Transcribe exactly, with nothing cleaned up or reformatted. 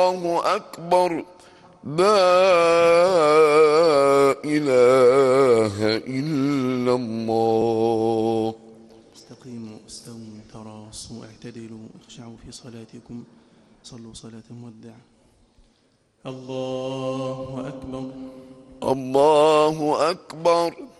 الله أكبر. لا إله إلا الله. استقيموا، استووا، تراصوا، اعتدلوا، اخشعوا في صلاتكم، صلوا صلاة مودع. الله أكبر. الله أكبر.